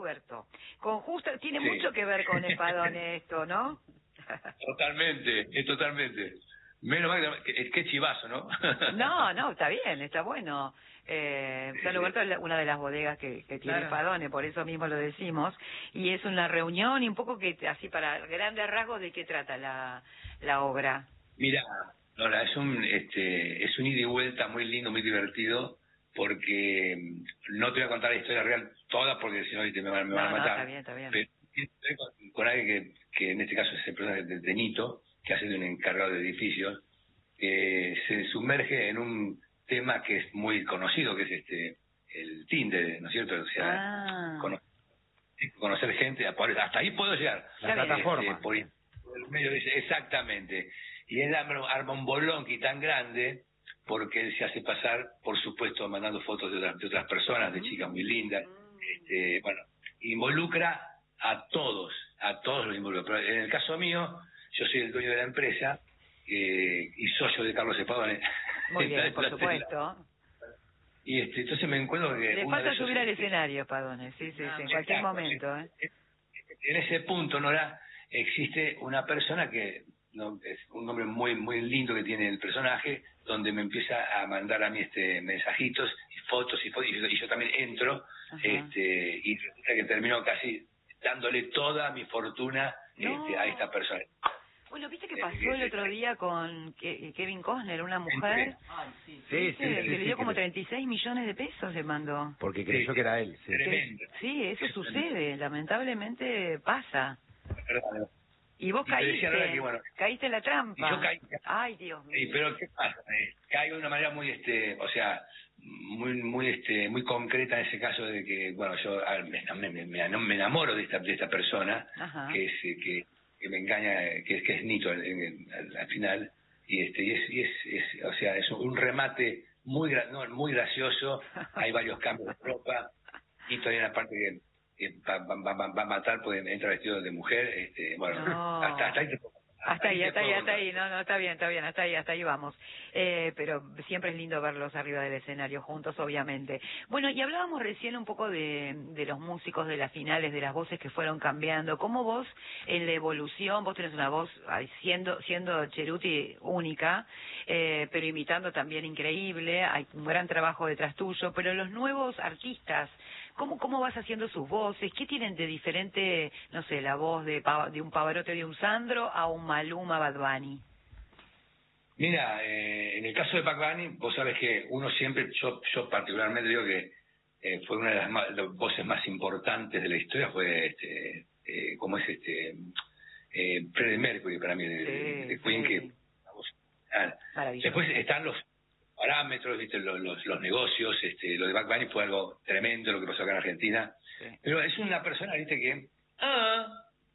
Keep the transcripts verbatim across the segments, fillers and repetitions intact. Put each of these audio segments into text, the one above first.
Dagoberto. Con justo, tiene Sí. mucho que ver con Espadone esto, ¿no? Totalmente, es totalmente. Menos mal que, que, que chivazo, ¿no? No, no, está bien, está bueno. Eh, Sí, Dagoberto sí. es la- una de las bodegas que, que tiene Claro. Espadone, por eso mismo lo decimos. Y es una reunión y un poco que, así para grandes rasgos, ¿de qué trata la, la obra? Mira, Lola, es un, este, es un ida y vuelta muy lindo, muy divertido, porque mm, no te voy a contar la historia real toda, porque si no ¿viste? me van, me van No, a no, matar. está bien, está bien. Pero estoy con, con alguien que, que en este caso es el personaje de, de Nito, que hace de un encargado de edificios, que se sumerge en un tema que es muy conocido, que es este el Tinder, ¿no es cierto? O sea, Ah, cono- conocer gente, hasta ahí puedo llegar. La Está bien. plataforma. Este, por, por el medio dice, exactamente. Y él arma arma un bolonqui tan grande porque él se hace pasar, por supuesto, mandando fotos de otras, de otras personas, de chicas muy lindas. Este, bueno, involucra a todos, a todos los involucra. Pero en el caso mío, yo soy el dueño de la empresa eh, y socio de Carlos Espadone. muy bien, por supuesto. Y este, entonces me encuentro que... Le una de falta esos, subir al este, escenario, Espadone, sí, sí, Ah, sí, en cualquier exacto, momento, ¿eh? en ese punto, Nora, existe una persona que no, es un nombre muy muy lindo que tiene el personaje, donde me empieza a mandar a mí este mensajitos y fotos y fotos, y yo, y yo también entro, Ajá. este y resulta que termino casi dándole toda mi fortuna No. este, a esta persona. Bueno, ¿viste qué Eh, pasó que el se- otro día con Ke- Kevin Costner, una mujer? Entré. Ay, sí. Sí, Sí, sí, que sí, le sí, dio como que- treinta y seis millones de pesos, le mandó. Porque creyó que era él, sí. Tremendo. Sí, eso sucede, lamentablemente pasa. Perdón. Y vos Y te decía, Lola, caíste, que, bueno, caíste en la trampa. y yo caí. Ay, Dios Sí, mío. pero ¿qué pasa? Eh, caigo de una manera muy, este, o sea, muy, muy, este, muy concreta en ese caso de que, bueno, yo ah, me, me, me, me enamoro de esta, de esta persona Ajá. que es, eh, que, que me engaña, eh, que es, que es Nito al, en- al, al final y este, y es, y es, es, o sea, es un remate muy, gra- no, muy gracioso. Hay varios cambios de ropa. Nito hay una parte que, que va, va, va, va a matar porque entra vestido de mujer, este, bueno, No. hasta, hasta ahí te puedo- Hasta ahí, te hasta ahí, puedo hasta contar. ahí. No, no, está bien, está bien, hasta ahí, hasta ahí vamos. Eh, pero siempre es lindo verlos arriba del escenario juntos, obviamente. Bueno, y hablábamos recién un poco de, de los músicos, de las finales, de las voces que fueron cambiando. ¿Cómo vos, en la evolución, vos tenés una voz ay, siendo siendo Cheruti única, eh, pero imitando también increíble, hay un gran trabajo detrás tuyo, pero los nuevos artistas, ¿Cómo, ¿Cómo vas haciendo sus voces? ¿Qué tienen de diferente, no sé, la voz de, Pa- de un Pavarotti, de un Sandro, a un Maluma, Bad Bunny? Mira, eh, en el caso de Pac Bunny, vos sabés que uno siempre, yo, yo particularmente digo que eh, fue una de las, más, las voces más importantes de la historia, fue este, eh, como es este, eh, Freddie Mercury para mí, de, Sí, de, de Queen, sí. que una voz ah, Maravilloso. después están los parámetros, viste, los, los, los negocios, este, lo de Pac Bunny fue algo tremendo lo que pasó acá en Argentina, Sí. pero es una persona, viste, que ah,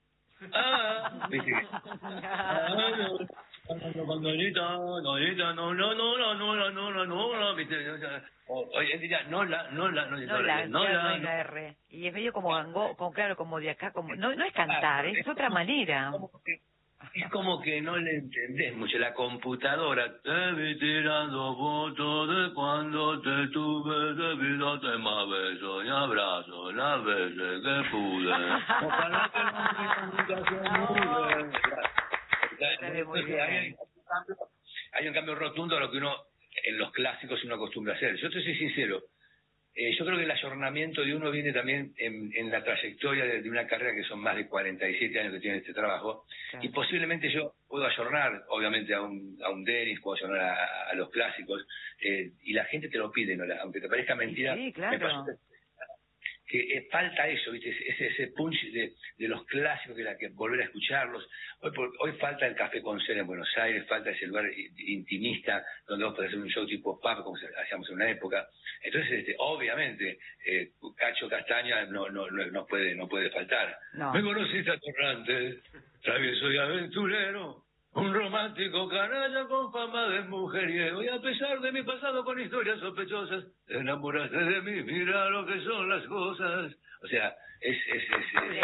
ah, viste, que, ah, no. No, no, no, no, no, no, no, no, no, no, no, viste, oye, él diría, no la, no la, no, No la, no ya no la, hay la R. Y es medio como gango, como, claro, como de acá, como no, no es cantar, es otra manera. como que, es como que no le entendés mucho la computadora. Te vi tirando fotos de cuando te tuve, de vida te más besos y abrazos las veces que pude. Ojalá que no nunca se mude. Sale muy bien. Hay un cambio, hay un cambio rotundo a lo que uno en los clásicos uno acostumbra a hacer. Yo te soy sincero, eh, yo creo que el ayornamiento de uno viene también en, en la trayectoria de, de una carrera que son más de cuarenta y siete años que tiene este trabajo, Claro. y posiblemente yo puedo ayornar, obviamente, a un, a un Dennis, puedo ayornar a, a los clásicos, eh, y la gente te lo pide, ¿no? La- aunque te parezca mentira, Sí, me claro. pasó que que eh, falta eso, ¿viste? Ese, ese punch de, de los clásicos, que la que volver a escucharlos. Hoy, por- hoy falta el Café con Cena en Buenos Aires, falta ese lugar intimista donde vos podés hacer un show tipo pub, como se- hacíamos en una época. Entonces, este, obviamente, eh, Cacho Castaña no, no, no, no puede no puede faltar. No. Me conociste atorrante, travieso y aventurero, un romántico canalla con fama de mujeriego, y a pesar de mi pasado con historias sospechosas, te enamoraste de mí, mira lo que son las cosas. O sea, es... es, es,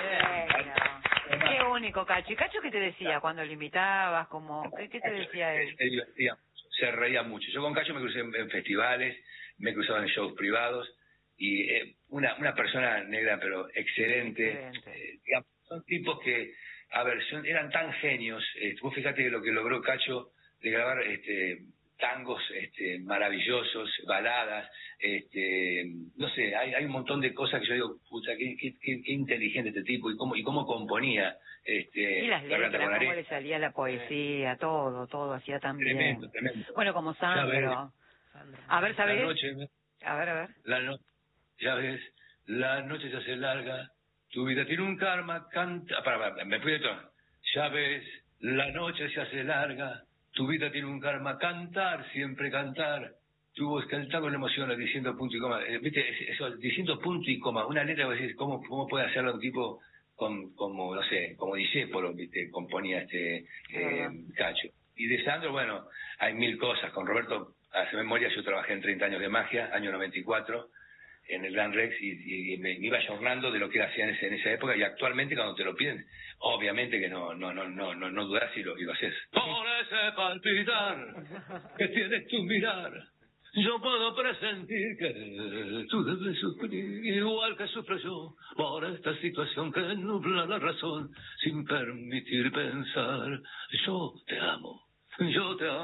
es- Bueno. Qué único, Cacho. ¿Y Cacho qué te decía cuando lo invitabas? Como, ¿qué, qué te decía él? Se divertía mucho, se reía mucho. Yo con Cacho me crucé en, en festivales, me cruzaba en shows privados, y eh, una una persona negra, pero excelente. Excelente. Eh, digamos, son tipos que, a ver, son, eran tan genios. Eh, vos fíjate lo que logró Cacho de grabar este tangos este maravillosos, baladas, este no sé, hay hay un montón de cosas que yo digo, puta, qué, qué, qué, qué inteligente este tipo, y cómo y cómo componía. Este, Y las Garganta letras, con cómo Arena. le salía la poesía, todo, todo hacía tan Tremendo, bien. tremendo. Bueno, como Ya ves, Sandro. A ver, la ¿sabes? noche, A ver, a ver. la no, ya ves, la noche se hace larga, tu vida tiene un karma, canta, para, para, me fui de tono. Ya ves, la noche se hace larga, tu vida tiene un karma, cantar, siempre cantar. Tu voz canta con emociones, diciendo punto y coma. Eh, Viste, eso, diciendo punto y coma, una letra, vos decís, ¿cómo, cómo puede hacerlo un tipo con, como, no sé, como Discépolo, viste, componía este eh, Cacho? Y de Sandro, bueno, hay mil cosas. Con Roberto, hace memoria, yo trabajé en treinta años de magia, año noventa y cuatro, en el Gran Rex, y, y me iba ayornando de lo que hacía en, ese, en esa época, y actualmente cuando te lo piden, obviamente que no no no no no, no dudas si lo, y lo haces. Por ese palpitar que tienes tu mirar, yo puedo presentir que tú debes sufrir igual que sufro yo por esta situación que nubla la razón sin permitir pensar. Yo te amo, yo te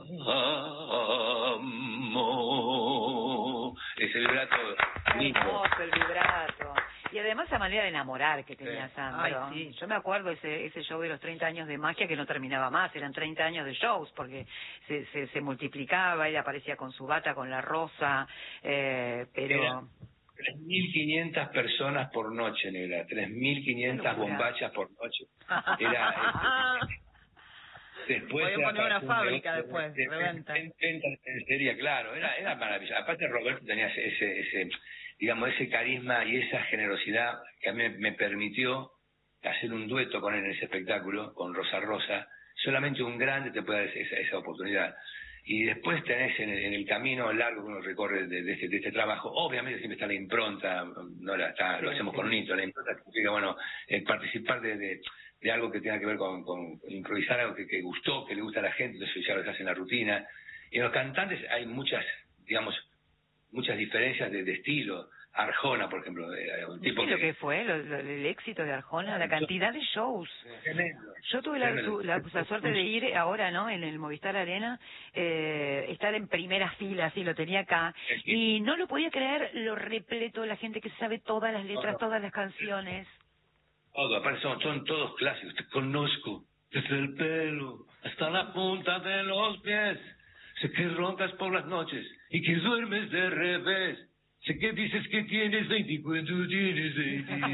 amo. Ese vibrato lindo. Hermoso el vibrato. Y además la manera de enamorar que tenía Sí. Sandro. Ay, sí. Yo me acuerdo ese ese show de los treinta años de magia que no terminaba más, eran treinta años de shows porque se se, se multiplicaba, él aparecía con su bata, con la rosa, eh, pero... Era tres mil quinientas personas por noche, negra, tres mil quinientas Qué locura. bombachas por noche. Era... Este, después Podían era poner una para un fábrica negocio después, de- de- reventa. de- venta de lencería, claro, era, era maravilloso. Aparte Roberto tenía ese, ese, ese, digamos, ese carisma y esa generosidad que a mí me permitió hacer un dueto con él en ese espectáculo, con Rosa Rosa. Solamente un grande te puede dar esa, esa oportunidad. Y después tenés en el, en el camino largo que uno recorre de, de, este, de este trabajo, obviamente siempre está la impronta, no la está, Sí, lo hacemos sí. con Nito, la impronta significa, bueno, el participar de, de, de algo que tenga que ver con, con improvisar algo que, que gustó, que le gusta a la gente, entonces ya lo hace en la rutina. Y en los cantantes hay muchas, digamos, muchas diferencias de, de estilo. Arjona, por ejemplo, eh, un tipo ¿Viste lo que... que fue lo- lo- el éxito de Arjona? La cantidad de shows. Tremendo. Yo tuve la, Tremendo. su- la, la suerte de ir ahora, ¿no? En el Movistar Arena, eh, estar en primera fila, así lo tenía acá, y no lo podía creer lo repleto, la gente que sabe todas las letras, todas las canciones. Todo, aparte son, son todos clásicos. Te conozco desde el pelo hasta la punta de los pies. Sé que roncas por las noches y que duermes de revés. Sé que dices que tienes veinticuatro, tienes veintitrés.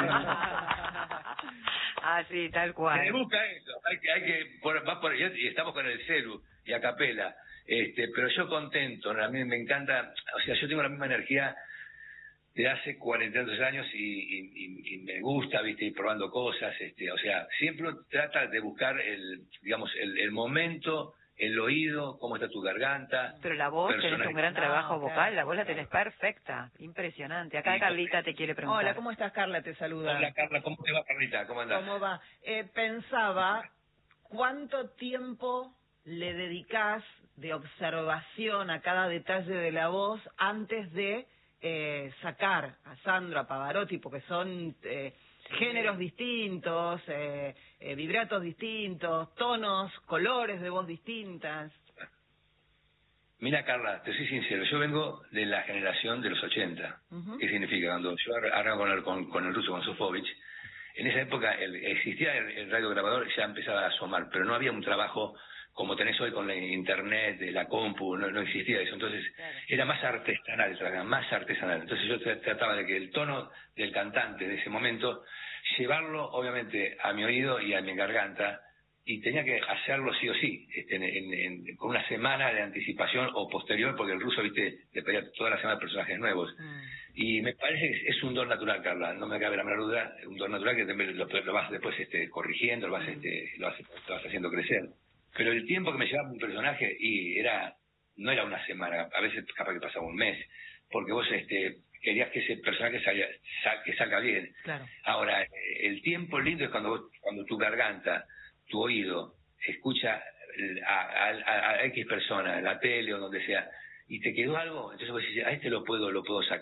Ah, sí, tal Se cual. busca eso. Hay que, hay que por, va por, y estamos con el celu y a capela. Este, pero yo contento, a mí me encanta, o sea, yo tengo la misma energía de hace cuarenta y dos años y, y, y, y me gusta, viste, ir probando cosas, este, o sea, siempre uno trata de buscar el, digamos, el, el momento, el oído, cómo está tu garganta. Pero la voz, tenés personal. un gran No, trabajo claro. vocal, la voz la tenés perfecta, impresionante. Acá Sí, Carlita te quiere preguntar. Hola, ¿cómo estás, Carla? Te saluda. Hola Carla, ¿cómo te va, Carlita? ¿Cómo andás? ¿Cómo va? Eh, pensaba, ¿cuánto tiempo le dedicás de observación a cada detalle de la voz antes de eh, sacar a Sandro, a Pavarotti, porque son eh, géneros distintos, eh, eh, vibratos distintos, tonos, colores de voz distintas? Mira, Carla, te soy sincero, yo vengo de la generación de los ochenta. Ujú. ¿Qué significa? Cuando yo arranco con el, con, con el ruso, con Sofovich, en esa época el, existía el, el radiograbador, ya empezaba a asomar, pero no había un trabajo como tenés hoy con la internet, de la compu, no, no existía eso. Entonces Claro. era más artesanal el trabajo, más artesanal. Entonces yo tra- trataba de que el tono del cantante de ese momento, llevarlo obviamente a mi oído y a mi garganta, y tenía que hacerlo sí o sí, este, en, en- en- con una semana de anticipación o posterior, porque el ruso, viste, le pedía toda la semana personajes nuevos. Mm. Y me parece que es un don natural, Carla, no me cabe la menor duda, un don natural que también lo, lo vas después este, corrigiendo, lo vas, este, lo, vas, lo vas haciendo crecer. Pero el tiempo que me llevaba un personaje, y era no era una semana, a veces capaz que pasaba un mes, porque vos este querías que ese personaje salga, sal, que salga bien. Claro. Ahora, el tiempo lindo es cuando vos, cuando tu garganta, tu oído, escucha a, a, a, a X persona, en la tele o donde sea, y te quedó algo, entonces vos decís, a este lo puedo, lo puedo sacar. Sí.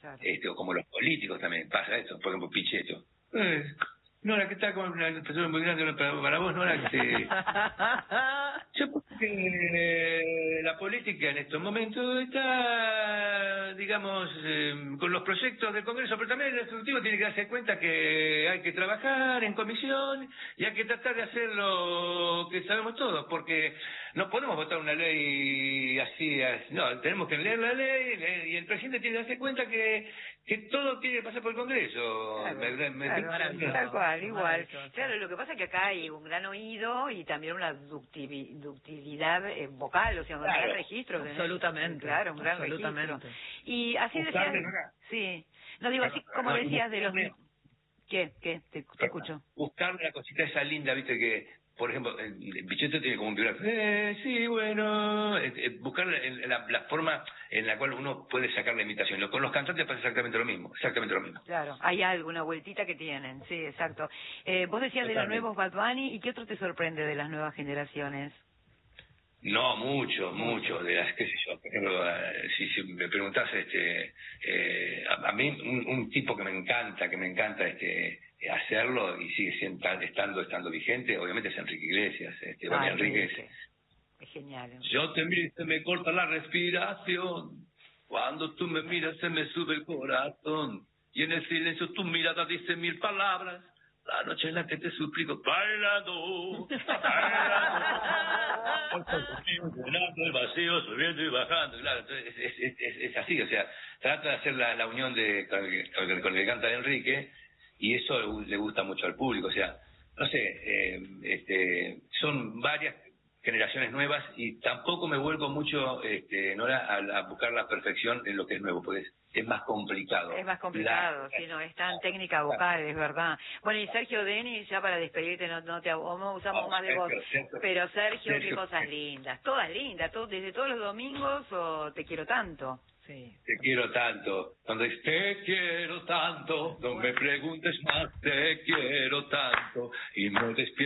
Claro. Este, o como los políticos también pasa esto, por ejemplo, Pichetto. Eh, Nora, ¿qué tal? Como una persona muy grande para, para vos, Nora. Este, yo creo que la política en estos momentos está, digamos, eh, con los proyectos del Congreso, pero también el Ejecutivo tiene que darse cuenta que hay que trabajar en comisión y hay que tratar de hacer lo que sabemos todos, porque no podemos votar una ley así, así no, tenemos que leer la ley y el presidente tiene que darse cuenta que que todo tiene que pasar por el Congreso. Claro, me, me, claro, me, tal cual, igual. Claro, lo que pasa es que acá hay un gran oído y también una ductivi, ductilidad eh, vocal, o sea, un claro, gran registro. Absolutamente. Claro, un gran absolutamente. registro. Y así decías... Sí. No, digo, así como no, decías de los... ¿Qué? ¿Qué? Te, te escucho. Buscarle la cosita esa linda, viste, que... Por ejemplo, el, el Pichetto tiene como un vibrar. Eh, sí, bueno. Eh, eh, buscar la, la forma en la cual uno puede sacar la imitación. Lo, con los cantantes pasa exactamente lo mismo. Exactamente lo mismo. Claro, hay algo, una vueltita que tienen. Sí, exacto. Eh, vos decías Totalmente. De los nuevos Bad Bunny. ¿Y qué otro te sorprende de las nuevas generaciones? No, mucho, mucho. De las, qué sé yo. Por ejemplo, eh, si, si me preguntás, este, eh, a, a mí un, un tipo que me encanta, que me encanta, este. hacerlo y sigue siendo, estando estando vigente, obviamente es Enrique Iglesias. Este, ah, Enrique es, es genial. Yo te miro y se me corta la respiración, cuando tú me miras se me sube el corazón, y en el silencio tu mirada dice mil palabras, la noche en la que te suplico, bailando, bailando, llenando el vacío, subiendo y bajando. Claro, entonces es, es, es, es así, o sea, trata de hacer la, la unión de con el, con el, con el que canta Enrique, y eso le gusta mucho al público, o sea, no sé, eh, este, son varias generaciones nuevas y tampoco me vuelvo mucho, este, Nora, a, a buscar la perfección en lo que es nuevo, porque es, es más complicado. Es más complicado, la, sí, no, es tan técnica vocal, es verdad. Bueno, y Sergio Denis, ya para despedirte, no, no te no usamos oh, más de voz, Sergio, pero Sergio, Sergio, qué cosas lindas, todas lindas, todo, desde todos los domingos o Te quiero tanto. Sí. Te quiero tanto, cuando es te quiero tanto, no me preguntes más, te quiero tanto, y no despiertes.